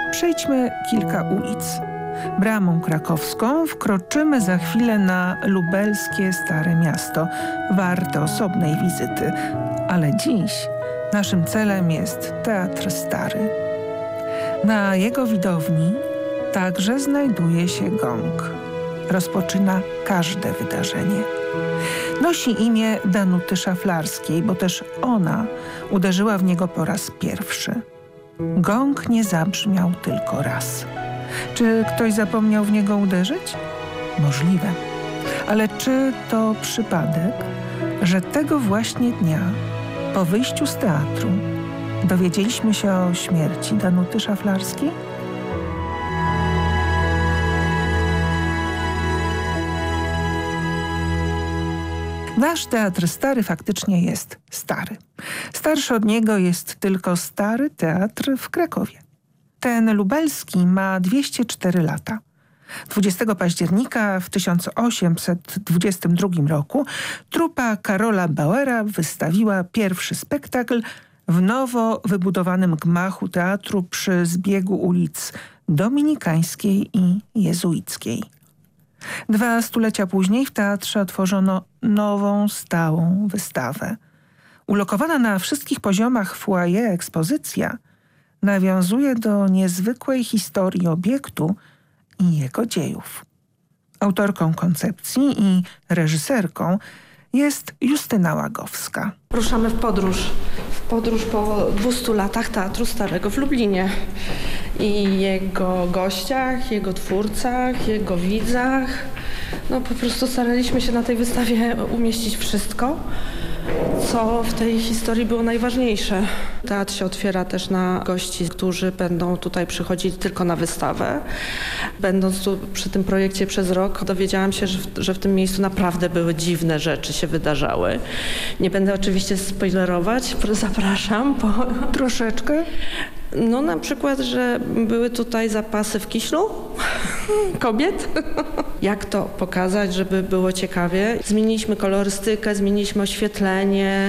Przejdźmy kilka ulic. Bramą krakowską wkroczymy za chwilę na lubelskie Stare Miasto, warte osobnej wizyty. Ale dziś naszym celem jest Teatr Stary. Na jego widowni także znajduje się gong. Rozpoczyna każde wydarzenie. Nosi imię Danuty Szaflarskiej, bo też ona uderzyła w niego po raz pierwszy. Gong nie zabrzmiał tylko raz. Czy ktoś zapomniał w niego uderzyć? Możliwe. Ale czy to przypadek, że tego właśnie dnia, po wyjściu z teatru, dowiedzieliśmy się o śmierci Danuty Szaflarskiej? Nasz Teatr Stary faktycznie jest stary. Starszy od niego jest tylko Stary Teatr w Krakowie. Ten lubelski ma 204 lata. 20 października w 1822 roku trupa Karola Bauera wystawiła pierwszy spektakl w nowo wybudowanym gmachu teatru przy zbiegu ulic Dominikańskiej i Jezuickiej. 2 stulecia później w teatrze otworzono nową, stałą wystawę. Ulokowana na wszystkich poziomach foyer ekspozycja nawiązuje do niezwykłej historii obiektu i jego dziejów. Autorką koncepcji i reżyserką jest Justyna Łagowska. Ruszamy w podróż po 200 latach Teatru Starego w Lublinie i jego gościach, jego twórcach, jego widzach. No po prostu staraliśmy się na tej wystawie umieścić wszystko, co w tej historii było najważniejsze. Teatr się otwiera też na gości, którzy będą tutaj przychodzić tylko na wystawę. Będąc tu przy tym projekcie przez rok, dowiedziałam się, że w tym miejscu naprawdę były dziwne rzeczy się wydarzały. Nie będę oczywiście spoilerować, zapraszam. Troszeczkę? No na przykład, że były tutaj zapasy w kiślu kobiet. Jak to pokazać, żeby było ciekawie? Zmieniliśmy kolorystykę, zmieniliśmy oświetlenie.